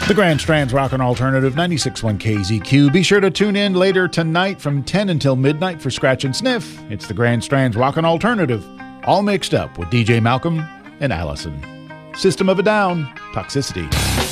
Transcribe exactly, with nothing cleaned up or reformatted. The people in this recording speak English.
The Grand Strand's Rockin' Alternative, ninety-six point one K Z Q. Be sure to tune in later tonight from ten until midnight for Scratch and Sniff. It's the Grand Strand's Rockin' Alternative, all mixed up with D J Malcolm and Allison. System of a Down, Toxicity.